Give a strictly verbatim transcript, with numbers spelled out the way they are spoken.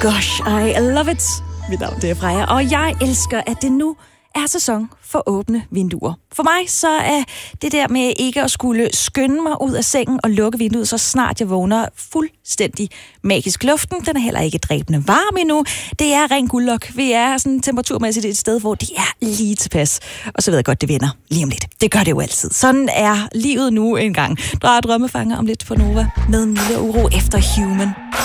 Gosh, I love it. Mit navn det er Freja, og jeg elsker, at det nu er sæson for åbne vinduer. For mig så er det der med ikke at skulle skynde mig ud af sengen og lukke vinduet, så snart jeg vågner, fuldstændig magisk. Luften, den er heller ikke dræbende varm endnu. Det er ren guldlok. Vi er sådan temperaturmæssigt et sted, hvor det er lige tilpas. Og så ved jeg godt, det vender lige om lidt. Det gør det jo altid. Sådan er livet nu engang. Drejer drømmefanger om lidt for Nova med Mille Uro efter Human.